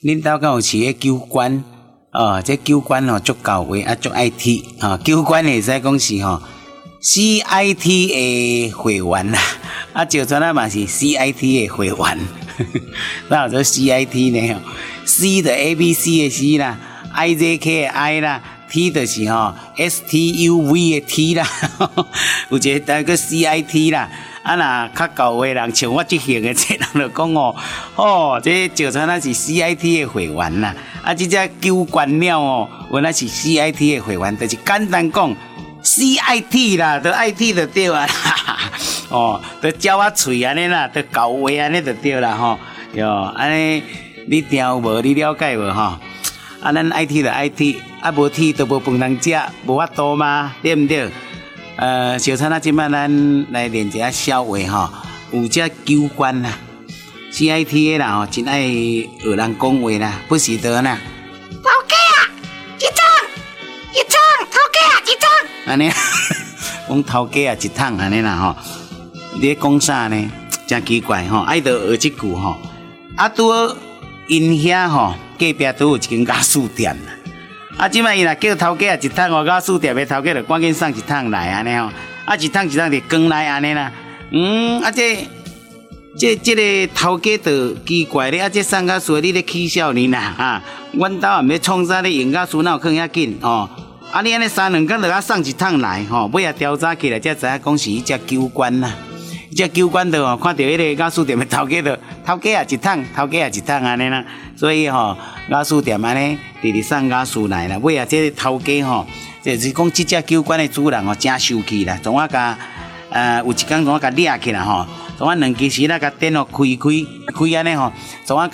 恁兜敢有饲迄酒馆？这酒馆吼足够位啊，足爱铁酒馆会使讲是CIT 的会员啦，啊，石川嘛是 CIT 的会员，那有做 CIT 呢？C 的 ABC 的 C 啦 ，IJK 的 I 啦 ，T 就是STUV 的 T 啦，有一个个 CIT 啦。啊，若较够的人像我这型的，这人就讲这石川是 CIT 的会员啦。啊，这只酒馆鸟原来是 CIT 的会员，就是简单讲 CIT 啦，都 IT 就对啊啦。都鸟啊喙安尼啦，都够话安尼就对啦哟，安尼你听有无？你了解无啊，咱 IT 就 IT， 啊无 T 都无饭通食，无法度嘛，对不对？小川即摆咱来练一下笑话有只酒馆啦 ，CIT 的啦真爱学人讲话啦，不是得啦。 头家啊，一桶，头家啊，一桶。 安尼，讲头家啊，一桶安尼啦你咧讲啥呢？真奇怪爱着学即句啊，拄好因遐隔壁都有一间雅士店啦。啊，即摆伊若叫头家一桶雅士店的头家就赶紧送一桶来安尼啊，一桶就装来安尼啦。啊，这个头家就奇怪咧，啊，这送雅士你咧起笑你啦阮兜也毋要创啥咧用雅士，哪有囥遐紧啊，你安尼3-2工就甲送一桶来尾仔调查起来才知影讲是伊只酒馆啦。这酒馆就看到迄个雅士店的头家就头家啊一桶，头家啊一桶安尼啦，所以雅士店安尼直送雅士来啦。尾啊，这头家就是讲这只酒馆的主人真生气啦，总啊甲有一天总啊甲掠起来总啊2支时啦甲电开安尼总啊。